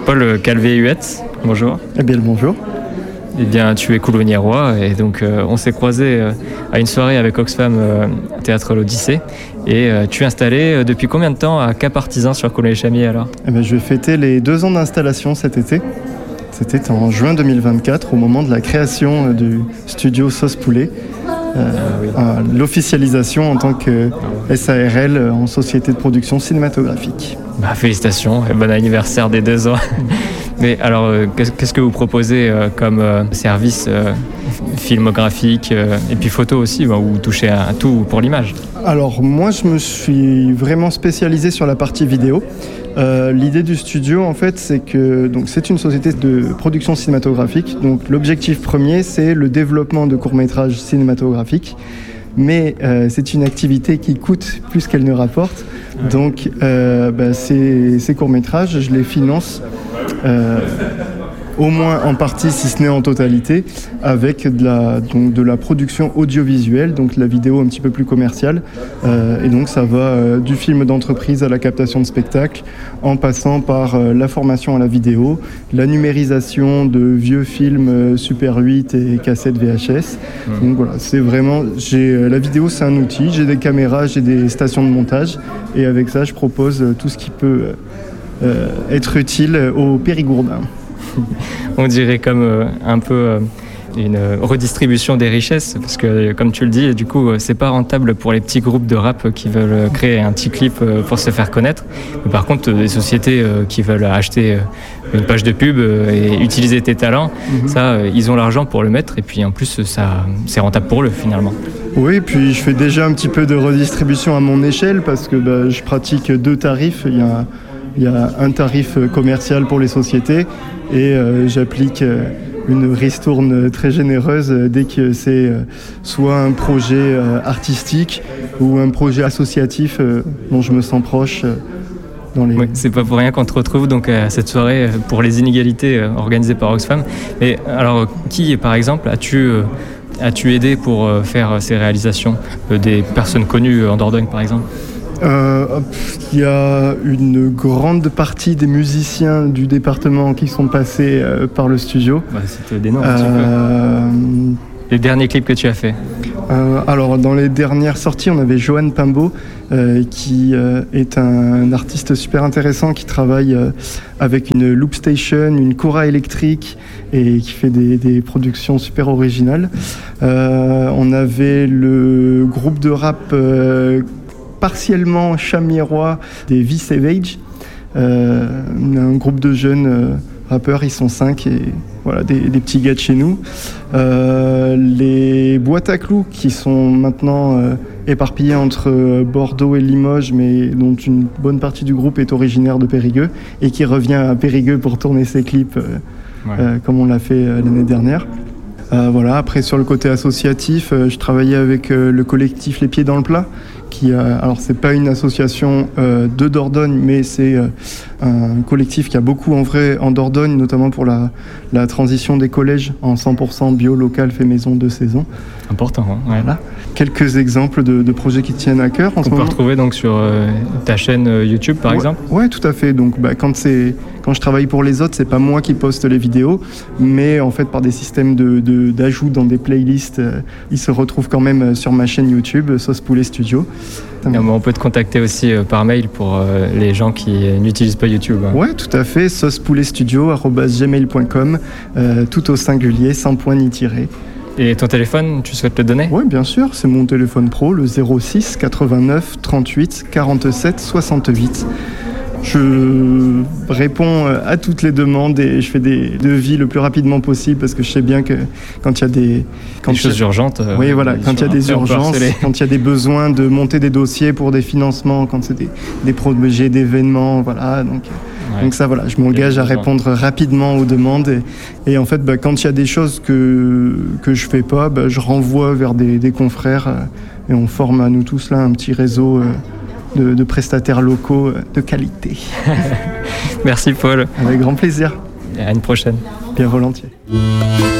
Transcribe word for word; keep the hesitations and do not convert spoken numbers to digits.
Paul Calvé-Huette, bonjour. Eh bien, bonjour. Eh bien, tu es coulonniérois et donc euh, on s'est croisés euh, à une soirée avec Oxfam euh, Théâtre l'Odyssée. Et euh, tu es installé euh, depuis combien de temps à Cap-Artisan sur Coulonges-les-Chamiers alors ? Eh bien, je vais fêter les deux ans d'installation cet été. C'était en juin deux mille vingt-quatre, au moment de la création euh, du studio Sauce Poulet. Euh, ah oui. L'officialisation en tant que S A R L euh, en société de production cinématographique. Bah, félicitations et bon anniversaire des deux ans. Mais alors, euh, qu'est-ce que vous proposez euh, comme euh, service euh, filmographique euh, et puis photo aussi, bah, où vous touchez à, à tout pour l'image ? Alors moi, je me suis vraiment spécialisé sur la partie vidéo. Euh, l'idée du studio, en fait, c'est que donc c'est une société de production cinématographique. Donc l'objectif premier, c'est le développement de courts-métrages cinématographiques. Mais euh, c'est une activité qui coûte plus qu'elle ne rapporte. Ouais. Donc euh, bah, ces, ces courts-métrages, je les finance euh, au moins en partie, si ce n'est en totalité, avec de la, donc de la production audiovisuelle, donc la vidéo un petit peu plus commerciale. Euh, et donc ça va euh, du film d'entreprise à la captation de spectacle, en passant par euh, la formation à la vidéo, la numérisation de vieux films euh, Super huit et cassettes V H S. Mmh. Donc voilà, c'est vraiment, j'ai, euh, la vidéo c'est un outil, j'ai des caméras, j'ai des stations de montage, et avec ça je propose euh, tout ce qui peut euh, être utile aux Périgourdins. On dirait comme euh, un peu euh, une redistribution des richesses, parce que comme tu le dis, du coup, c'est pas rentable pour les petits groupes de rap qui veulent créer un petit clip pour se faire connaître. Mais par contre, des sociétés qui veulent acheter une page de pub et utiliser tes talents, mm-hmm. ça, ils ont l'argent pour le mettre, et puis en plus, ça, c'est rentable pour eux finalement. Oui, puis je fais déjà un petit peu de redistribution à mon échelle, parce que bah, je pratique deux tarifs. Il y a Il y a un tarif commercial pour les sociétés et euh, j'applique euh, une ristourne très généreuse dès que c'est euh, soit un projet euh, artistique ou un projet associatif euh, dont je me sens proche. Euh, dans les... Oui, c'est pas pour rien qu'on te retrouve donc à cette soirée pour les inégalités euh, organisée par Oxfam. Mais alors, qui par exemple as-tu euh, as-tu aidé pour euh, faire ces réalisations euh, des personnes connues en Dordogne par exemple ? Euh, il y a une grande partie des musiciens du département qui sont passés euh, par le studio. Bah, c'était des noms un petit peu. Les derniers clips que tu as fait. Euh, alors dans les dernières sorties, on avait Johan Pimbeau euh, qui euh, est un, un artiste super intéressant qui travaille euh, avec une loop station, une Cora électrique et qui fait des, des productions super originales. Euh, on avait le groupe de rap euh, partiellement chamiérois des V-Savage, euh, un groupe de jeunes euh, rappeurs, ils sont cinq et voilà, des, des petits gars de chez nous. Euh, les boîtes à clous qui sont maintenant euh, éparpillées entre Bordeaux et Limoges, mais dont une bonne partie du groupe est originaire de Périgueux et qui revient à Périgueux pour tourner ses clips euh, ouais. euh, comme on l'a fait euh, l'année dernière. Euh, voilà. Après, sur le côté associatif, euh, je travaillais avec euh, le collectif Les Pieds dans le Plat, qui a, alors c'est pas une association euh, de Dordogne, mais c'est euh, un collectif qui a beaucoup en vrai en Dordogne, notamment pour la, la transition des collèges en cent pour cent bio, local, fait maison de saison. Important, hein, ouais. Voilà. Quelques exemples de, de projets qui tiennent à cœur en ce moment. On peut retrouver donc sur euh, ta chaîne euh, YouTube par ouais, exemple. Ouais, tout à fait. Donc bah, quand c'est quand je travaille pour les autres, c'est pas moi qui poste les vidéos, mais en fait par des systèmes de, de d'ajout dans des playlists, euh, ils se retrouvent quand même sur ma chaîne YouTube Sauce Poulet Studio. Et on peut te contacter aussi euh, par mail pour euh, les gens qui euh, n'utilisent pas YouTube. Hein. Ouais, tout à fait. saucepouletstudio arobase gmail point com, euh, tout au singulier, sans point ni tiret. Et ton téléphone, tu souhaites le donner ? Oui, bien sûr, c'est mon téléphone pro, le zéro six quatre-vingt-neuf trente-huit quarante-sept soixante-huit. Je réponds à toutes les demandes et je fais des devis le plus rapidement possible parce que je sais bien que quand il y a des... Quand des choses y a... urgentes. Euh, oui, voilà, quand il y a des urgences, quand il y a des besoins de monter des dossiers pour des financements, quand c'est des, des projets d'événements, voilà, donc... Ouais. Donc ça, voilà, je m'engage à répondre rapidement aux demandes et, et en fait, bah, quand il y a des choses que, que je fais pas, bah, je renvoie vers des, des confrères euh, et on forme à nous tous là un petit réseau euh, de, de prestataires locaux euh, de qualité. Merci Paul. Avec grand plaisir. Et à une prochaine. Bien volontiers.